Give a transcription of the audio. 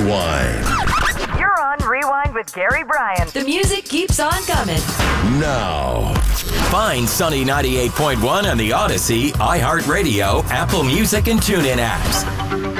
Rewind. You're on Rewind with Gary Bryan. The music keeps on coming. Now. Find Sunny 98.1 on the Odyssey, iHeartRadio, Apple Music, and TuneIn apps.